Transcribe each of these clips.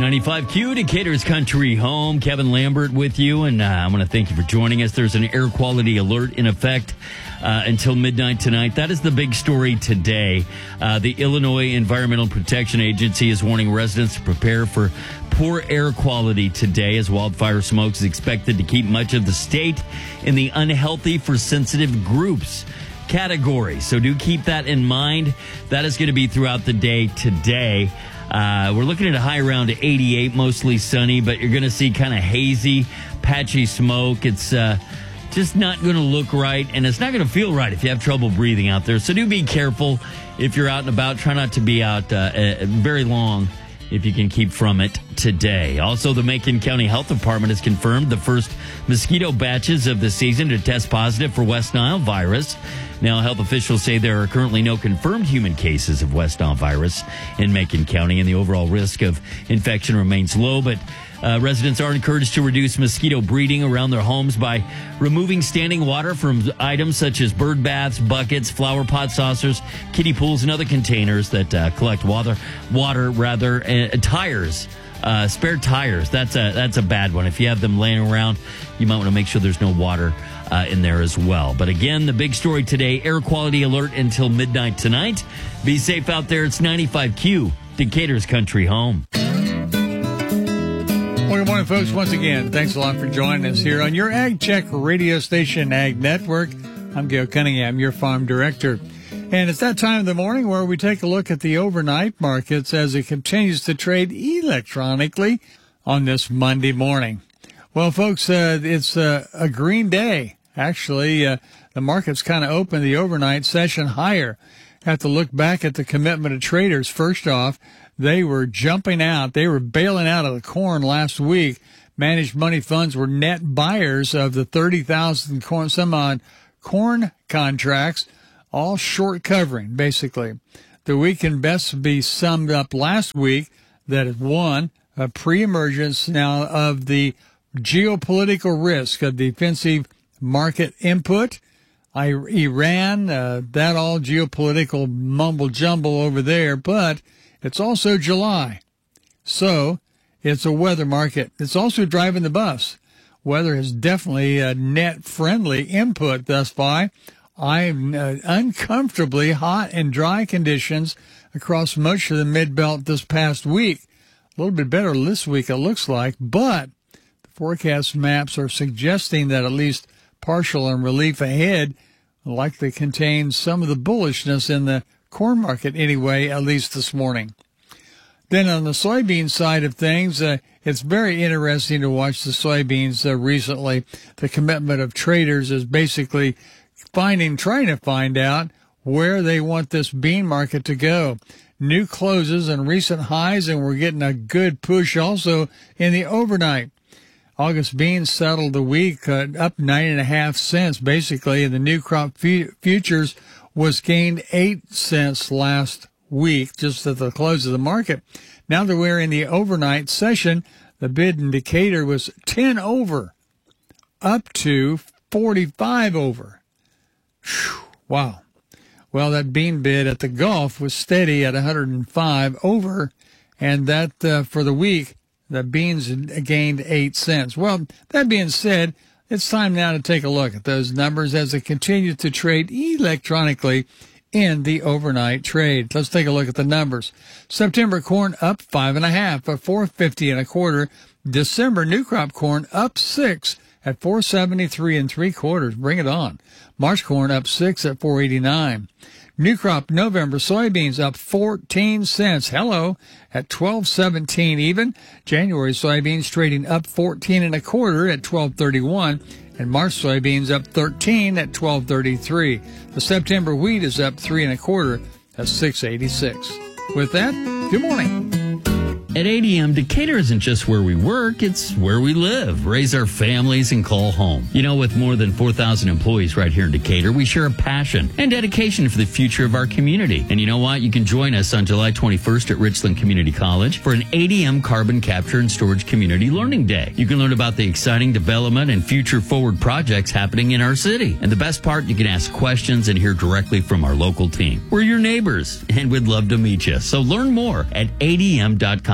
95Q, Decatur's Country Home. Kevin Lambert with you, and I want to thank you for joining us. There's an air quality alert in effect until midnight tonight. That is the big story today. The Illinois Environmental Protection Agency is warning residents to prepare for poor air quality today as wildfire smoke is expected to keep much of the state in the unhealthy for sensitive groups category. So do keep that in mind. That is going to be throughout the day today. We're looking at a high around 88, mostly sunny, but you're going to see kind of hazy, patchy smoke. It's just not going to look right, and it's not going to feel right if you have trouble breathing out there. So do be careful if you're out and about. Try not to be out very long if you can keep from it today. Also, the Macon County Health Department has confirmed the first mosquito batches of the season to test positive for West Nile virus. Now, health officials say there are currently no confirmed human cases of West Nile virus in Macon County, and the overall risk of infection remains low, but residents are encouraged to reduce mosquito breeding around their homes by removing standing water from items such as bird baths, buckets, flower pot saucers, kiddie pools, and other containers that collect tires. Spare tires. That's a bad one. If you have them laying around, you might want to make sure there's no water in there as well. But again, the big story today, air quality alert until midnight tonight. Be safe out there. It's 95Q, Decatur's Country Home. Well, good morning, folks. Once again, thanks a lot for joining us here on your Ag Check radio station, Ag Network. I'm Gail Cunningham, your farm director. And it's that time of the morning where we take a look at the overnight markets as it continues to trade electronically on this Monday morning. Well, folks, it's a green day. Actually, the market's kind of opened the overnight session higher. Have to look back at the commitment of traders. First off, they were jumping out. They were bailing out of the corn last week. Managed money funds were net buyers of the 30,000 some odd corn contracts, all short covering, basically. The week can best be summed up last week that is one, a pre-emergence now of the geopolitical risk of defensive market input. Iran, that all geopolitical mumble jumble over there, but it's also July. So it's a weather market. It's also driving the bus. Weather is definitely a net friendly input thus far. I'm uncomfortably hot and dry conditions across much of the mid-belt this past week. A little bit better this week, it looks like, but the forecast maps are suggesting that at least partial and relief ahead likely contains some of the bullishness in the corn market anyway, at least this morning. Then on the soybean side of things, it's very interesting to watch the soybeans recently. The commitment of traders is basically trying to find out where they want this bean market to go. New closes and recent highs, and we're getting a good push also in the overnight. August beans settled the week up 9.5 cents, basically, and the new crop futures was gained 8 cents last week, just at the close of the market. Now that we're in the overnight session, the bid indicator was 10 over, up to 45 over. Whew, wow. Well, that bean bid at the Gulf was steady at 105 over, and that for the week, the beans gained 8 cents. Well, that being said, it's time now to take a look at those numbers as they continue to trade electronically in the overnight trade. Let's take a look at the numbers. September corn up 5.5 at 4.50 1/4. December new crop corn up 6 at 4.73 3/4. Bring it on. March corn up 6 at 4.89. New crop November soybeans up 14 cents. Hello, at 12.17 even. January soybeans trading up 14 1/4 at 12.31. And March soybeans up 13 at 12.33. The September wheat is up 3 1/4 at 6.86. With that, good morning. At ADM, Decatur isn't just where we work, it's where we live, raise our families, and call home. You know, with more than 4,000 employees right here in Decatur, we share a passion and dedication for the future of our community. And you know what? You can join us on July 21st at Richland Community College for an ADM Carbon Capture and Storage Community Learning Day. You can learn about the exciting development and future-forward projects happening in our city. And the best part, you can ask questions and hear directly from our local team. We're your neighbors, and we'd love to meet you. So learn more at adm.com.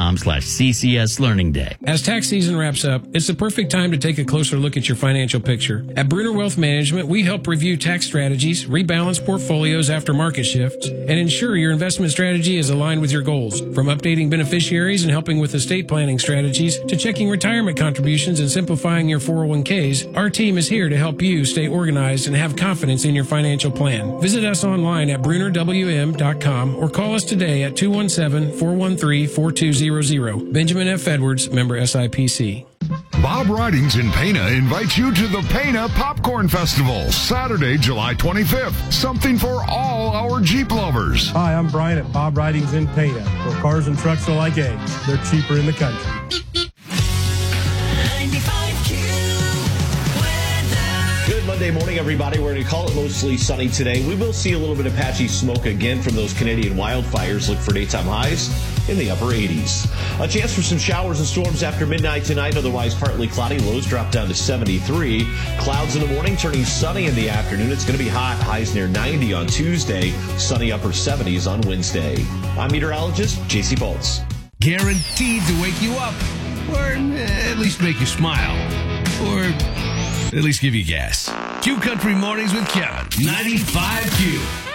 BrunerWM.com/CCS Learning Day. As tax season wraps up, it's the perfect time to take a closer look at your financial picture. At Bruner Wealth Management, we help review tax strategies, rebalance portfolios after market shifts, and ensure your investment strategy is aligned with your goals. From updating beneficiaries and helping with estate planning strategies to checking retirement contributions and simplifying your 401ks, our team is here to help you stay organized and have confidence in your financial plan. Visit us online at BrunerWM.com or call us today at 217-413-4200. Benjamin F. Edwards, member SIPC. Bob Ridings in Pana invites you to the Pana Popcorn Festival, Saturday, July 25th. Something for all our Jeep lovers. Hi, I'm Brian at Bob Ridings in Pana, where cars and trucks are like eggs. They're cheaper in the country. Good Monday morning, everybody. We're going to call it mostly sunny today. We will see a little bit of patchy smoke again from those Canadian wildfires. Look for daytime highs in the upper 80s. A chance for some showers and storms after midnight tonight. Otherwise, partly cloudy. Lows drop down to 73. Clouds in the morning, turning sunny in the afternoon. It's going to be hot. Highs near 90 on Tuesday. Sunny upper 70s on Wednesday. I'm meteorologist J.C. Bolts. Guaranteed to wake you up, or at least make you smile, or at least give you gas. Q Country Mornings with Kevin, 95Q.